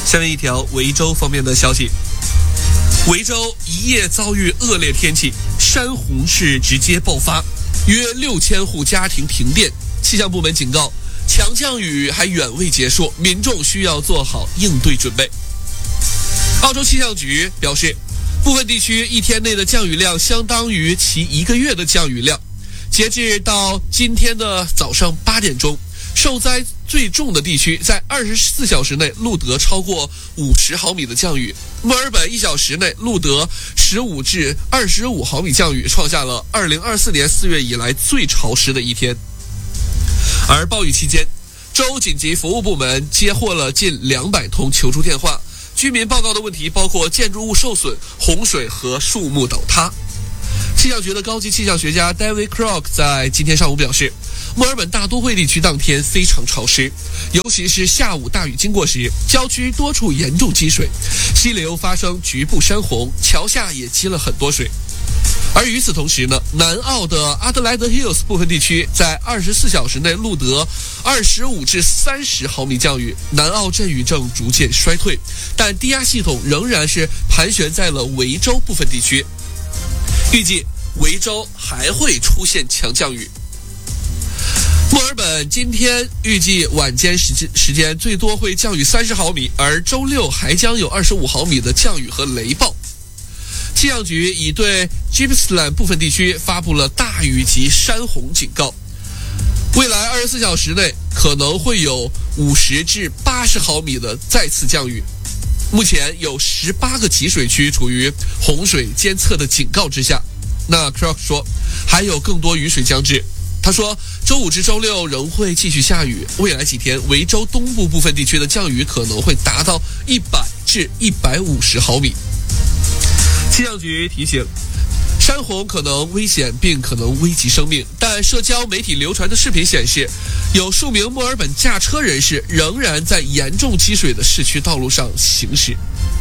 下面一条维州方面的消息，维州一夜遭遇恶劣天气，山洪式直接爆发，约6000户家庭停电。气象部门警告，强降雨还远未结束，民众需要做好应对准备。澳洲气象局表示，部分地区一天内的降雨量相当于其1个月的降雨量。截至到今天的早上8点钟，受灾最重的地区在24小时内录得超过50毫米的降雨。墨尔本1小时内录得15至25毫米降雨，创下了2024年4月以来最潮湿的一天。而暴雨期间，州紧急服务部门接获了近200通求助电话，居民报告的问题包括建筑物受损、洪水和树木倒塌。气象局的高级气象学家 David Crock 在今天上午表示，墨尔本大都会地区当天非常潮湿，尤其是下午大雨经过时，郊区多处严重积水，溪流发生局部山洪，桥下也积了很多水。而与此同时呢，南澳的阿德莱德 Hills 部分地区在24小时内录得25至30毫米降雨，南澳阵雨正逐渐衰退，但低压系统仍然是盘旋在了维州部分地区，预计维州还会出现强降雨。墨尔本今天预计晚间时间最多会降雨30毫米，而周六还将有25毫米的降雨和雷暴。气象局已对 Gippsland 部分地区发布了大雨及山洪警告，未来24小时内可能会有50至80毫米的再次降雨。目前有18个集水区处于洪水监测的警告之下。那 Crock 说，还有更多雨水将至。他说，周5至周6仍会继续下雨，未来几天维州东部部分地区的降雨可能会达到100至150毫米。气象局提醒，山洪可能危险并可能危及生命，但社交媒体流传的视频显示，有数名墨尔本驾车人士仍然在严重积水的市区道路上行驶。